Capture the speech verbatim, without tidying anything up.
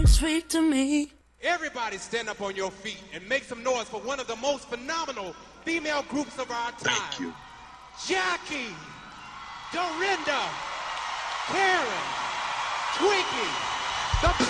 Speak to me. Everybody stand up on your feet and make some noise for one of the most phenomenal female groups of our time. Thank you. Jackie, Dorinda, Karen, Twinkie, the